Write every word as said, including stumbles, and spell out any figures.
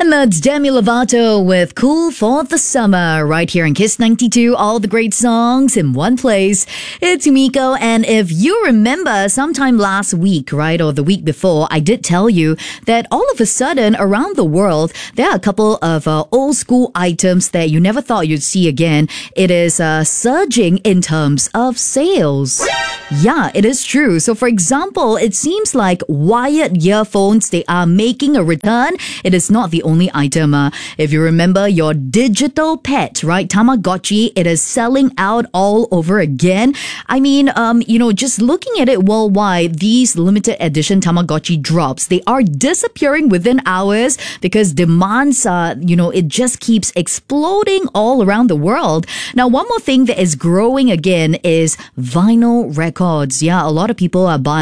And that's Demi Lovato with Cool for the Summer right here in Kiss ninety-two. All the great songs in one place. It's Miko, and if you remember sometime last week, right, or the week before, I did tell you that all of a sudden around the world, there are a couple of uh, old school items that you never thought you'd see again. It is uh, surging in terms of sales. Yeah, it is true. So for example, it seems like wired earphones, they are making a return. It is not the only item. Uh, if you remember your digital pet, right, Tamagotchi, it is selling out all over again. I mean, um, you know, just looking at it worldwide, these limited edition Tamagotchi drops, they are disappearing within hours because demands, uh, you know, it just keeps exploding all around the world. Now, one more thing that is growing again is vinyl records. Yeah, a lot of people are buying